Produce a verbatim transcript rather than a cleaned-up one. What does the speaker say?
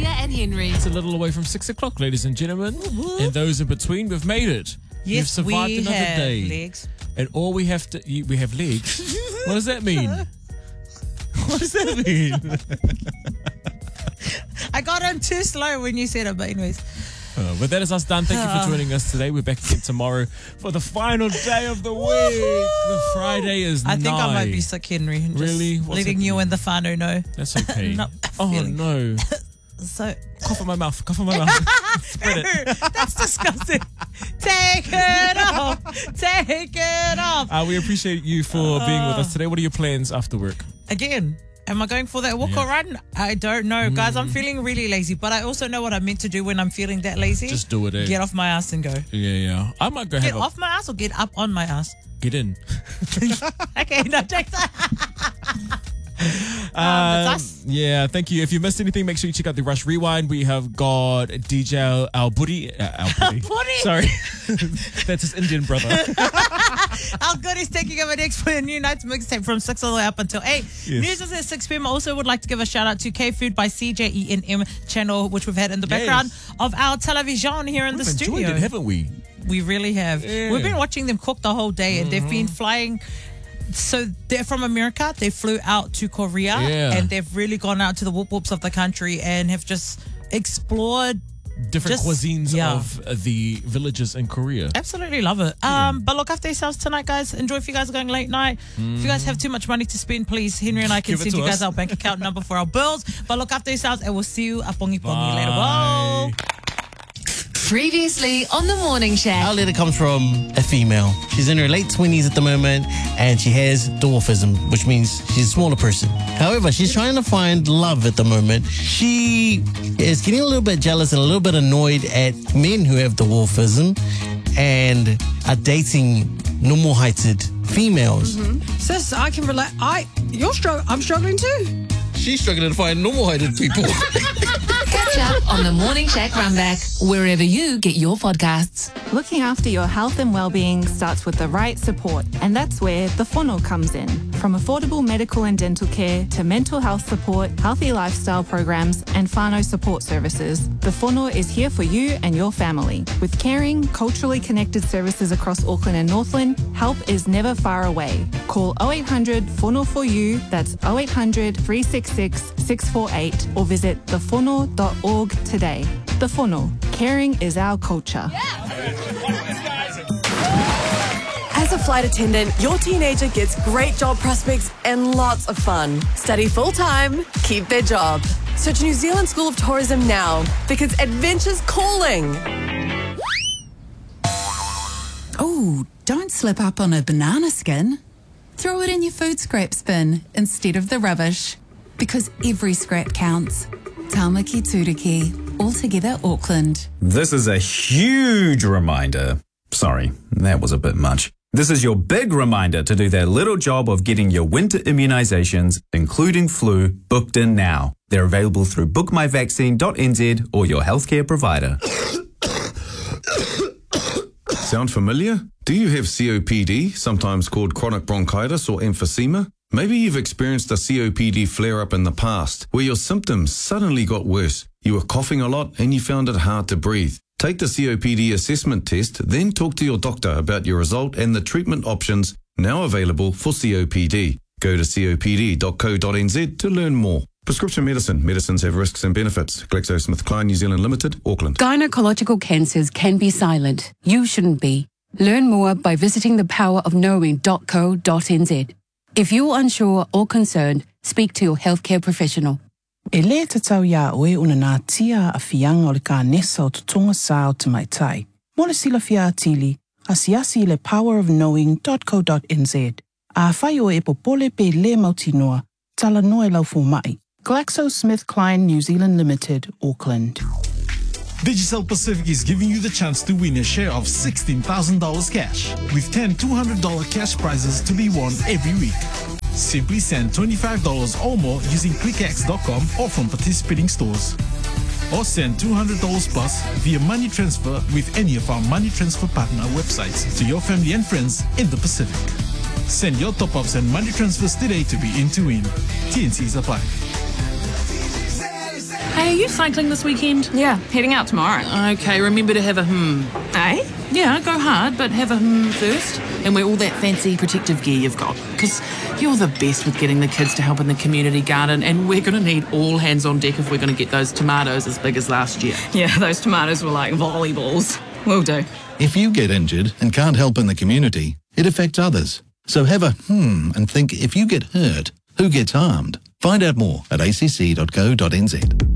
Leah and Henry. It's a little away from six o'clock, ladies and gentlemen. And those in between, we've made it. Yes, we've survived we another have day. legs. And all we have to, you- we have legs. What does that mean? What does that mean? I got on too slow when you said it, but anyways. Uh, but that is us done. Thank you for joining us today. We're back again tomorrow for the final day of the week. The Friday is I think nigh. I might be sick, Henry. Just Really? What's letting you happening? and the whānau know. That's okay. No, oh, feeling- no. So, Cough in my mouth. Cough in my mouth. Spread it. that's disgusting. Take it off. Take it off. Uh, we appreciate you for being with us today. What are your plans after work? Again, am I going for that walk Yeah. or run? I don't know. Mm. Guys, I'm feeling really lazy, but I also know what I'm meant to do when I'm feeling that lazy. Just do it, eh? Get off my ass and go. Yeah, yeah. I might go Get have a... off my ass or get up on my ass? Get in. Okay, no, take that. um, Um, that's us. yeah, thank you. If you missed anything, make sure you check out the Rush Rewind. We have got D J Al Budi. Uh, Al Budi. Budi? Sorry. That's his Indian brother. Al Good is taking over next for the new night's mixtape from six all the way up until eight. Yes. News is at six p.m. I also would like to give a shout out to K Food by C J E N M channel, which we've had in the Yes. background of our television here in We've the enjoyed studio. it, haven't we? We really have. Yeah. We've been watching them cook the whole day, and they've Mm-hmm. been flying. So they're from America. They flew out to Korea, Yeah. and they've really gone out to the whoop whoops of the country and have just explored. Different Just- cuisines yeah. of uh, the villages in Korea. Absolutely love it. Um, but look after yourselves tonight, guys. Enjoy if you guys are going late night. If you guys have too much money to spend, please, Henry and I can Give it send to you guys us. our bank account number for our bills. But look after yourselves, and we'll see you at Pongi Pongi later. Bye. Bye. Previously on the Morning Shack. Our letter comes from a female. She's in her late twenties at the moment and she has dwarfism, which means she's a smaller person. However, she's trying to find love at the moment. She is getting a little bit jealous and a little bit annoyed at men who have dwarfism and are dating normal-heighted females. Sis, I can relate. I, you're struggling. I'm struggling too. She's struggling to find normal-heighted people. Catch up on the Morning Shack Runback, wherever you get your podcasts. Looking after your health and well-being starts with the right support, and that's where the Whānau comes in. From affordable medical and dental care to mental health support, healthy lifestyle programs, and whānau support services, the Whānau is here for you and your family. With caring, culturally connected services across Auckland and Northland, help is never far away. Call oh eight hundred Whānau for you, that's oh eight hundred, three six six, six four eight, or visit the whānau dot org today. The Whānau, caring is our culture. As a flight attendant, your teenager gets great job prospects and lots of fun. Study full-time, keep their job. Search New Zealand School of Tourism now, because adventure's calling. Oh, don't slip up on a banana skin. Throw it in your food scrap bin instead of the rubbish, because every scrap counts. Tāmaki Tūriki, Altogether Auckland. This is a huge reminder. Sorry, that was a bit much. This is your big reminder to do that little job of getting your winter immunisations, including flu, booked in now. They're available through book my vaccine dot n z or your healthcare provider. Sound familiar? Do you have C O P D, sometimes called chronic bronchitis or emphysema? Maybe you've experienced a C O P D flare-up in the past, where your symptoms suddenly got worse. You were coughing a lot and you found it hard to breathe. Take the C O P D assessment test, then talk to your doctor about your result and the treatment options now available for C O P D. Go to C O P D dot co dot n z to learn more. Prescription medicine. Medicines have risks and benefits. GlaxoSmithKline New Zealand Limited, Auckland. Gynecological cancers can be silent. You shouldn't be. Learn more by visiting the power of knowing dot co dot n z. If you're unsure or concerned, speak to your healthcare professional. E le te tau ia oe una nā tia a fianga o le ka nesa o tutunga sa o te mai tai. Mo le sila fia atili, asiasi le power of knowing dot co dot n z. A whai o e popole pe le mautinoa, tala noe lau fu mai. GlaxoSmithKline New Zealand Limited, Auckland. Digicel Pacific is giving you the chance to win a share of sixteen thousand dollars cash, with ten two hundred dollars cash prizes to be won every week. Simply send twenty-five dollars or more using click x dot com or from participating stores. Or send two hundred dollars plus via money transfer with any of our money transfer partner websites to your family and friends in the Pacific. Send your top-ups and money transfers today to be in to win. T N Cs apply. Hey are you cycling this weekend? Yeah, heading out tomorrow. Okay, remember to have a hmm. Eh? Yeah, go hard, but have a hmm first. And wear all that fancy protective gear you've got. Because you're the best with getting the kids to help in the community garden, and we're going to need all hands on deck if we're going to get those tomatoes as big as last year. Yeah, those tomatoes were like volleyballs. Will do. If you get injured and can't help in the community, it affects others. So have a hmm and think, if you get hurt, who gets harmed? Find out more at a c c dot co dot n z.